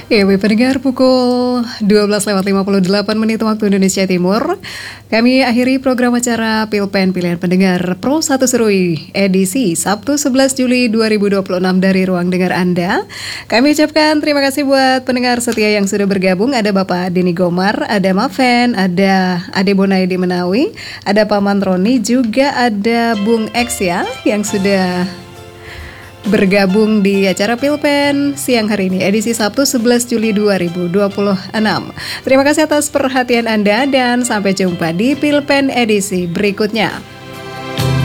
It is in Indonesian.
Ya, pendengar pukul 12:58 waktu Indonesia Timur. Kami akhiri program acara Pilpen Pilihan Pendengar Pro 1 Serui edisi Sabtu 11 Juli 2026 dari ruang dengar Anda. Kami ucapkan terima kasih buat pendengar setia yang sudah bergabung. Ada Bapak Dini Gomar, ada Maven, ada Ade Bonai di Menawi, ada Paman Roni, juga ada Bung X ya yang sudah bergabung di acara Pilpen siang hari ini, edisi Sabtu 11 Juli 2026. Terima kasih atas perhatian Anda dan sampai jumpa di Pilpen edisi berikutnya.